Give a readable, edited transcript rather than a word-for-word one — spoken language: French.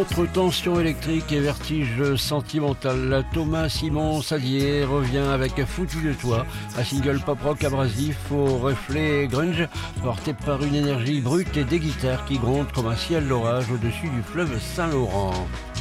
Entre tension électrique et vertige sentimental, Thomas Simon Sadier revient avec Foutu de toi, un single pop-rock abrasif au reflet grunge, porté par une énergie brute et des guitares qui grondent comme un ciel d'orage au-dessus du fleuve Saint-Laurent.